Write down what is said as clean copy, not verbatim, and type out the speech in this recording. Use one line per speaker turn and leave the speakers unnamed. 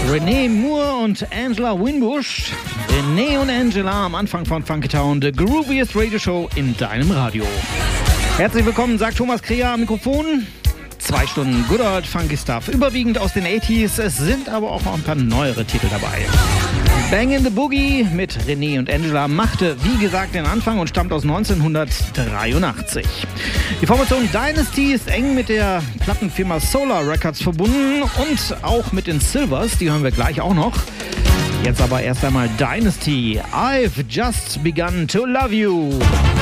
René Moore und Angela Winbush. René und Angela am Anfang von Funky Town, the grooviest Radio Show in deinem Radio. Herzlich willkommen, sagt Thomas Kreher am Mikrofon. 2 Stunden Good Old Funky Stuff, überwiegend aus den 80s. Es sind aber auch noch ein paar neuere Titel dabei. Bang in the Boogie mit René und Angela machte, wie gesagt, den Anfang und stammt aus 1983. Die Formation Dynasty ist eng mit der Plattenfirma Solar Records verbunden und auch mit den Silvers, die hören wir gleich auch noch. Jetzt aber erst einmal Dynasty, I've Just Begun to Love You.